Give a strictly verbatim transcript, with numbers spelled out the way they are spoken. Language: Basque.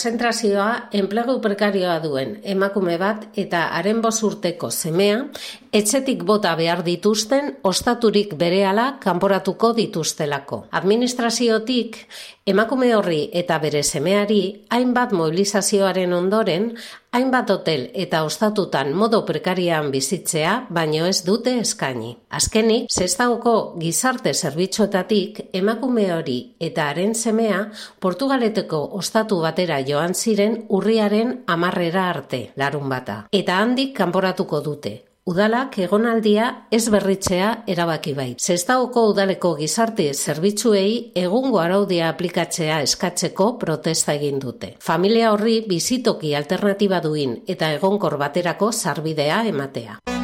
konzentrazioa enplegu prekarioa duen emakume bat eta haren bost urteko semea etxetik bota behar dituzten ostaturik berehala kanporatuko dituztelako. Administraziotik emakume horri eta bere semeari hainbat mobilizazioaren ondoren hainbat hotel eta ostatutan modo prekarian bizitzea baino ez dute eskaini. Azkenik, Sestaoko gizarte zerbitzuetatik emakume hori eta haren semea Portugaleteko ostatu batera joan ziren urriaren hamarrera arte, larunbata. Eta handik kanporatuko dute. Udalak egonaldia ez berritzea erabaki bait. Sestaoko udaleko gizarte zerbitzuei egungo araudia aplikatzea eskatzeko protesta egin dute. Familia horri bizitoki alternatiba duin eta egonkor baterako sarbidea ematea.